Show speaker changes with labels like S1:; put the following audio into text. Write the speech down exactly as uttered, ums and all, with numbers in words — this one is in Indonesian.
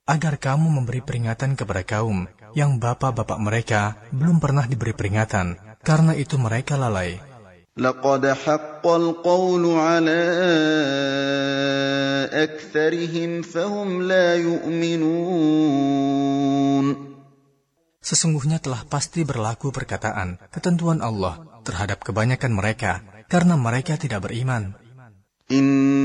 S1: agar kamu memberi peringatan kepada kaum yang bapak-bapak mereka belum pernah diberi peringatan, karena itu mereka lalai.
S2: لقد حق القول على أكثرهم فهم لا يؤمنون.
S1: Sesungguhnya telah pasti berlaku perkataan, ketentuan Allah terhadap kebanyakan mereka, karena mereka tidak beriman.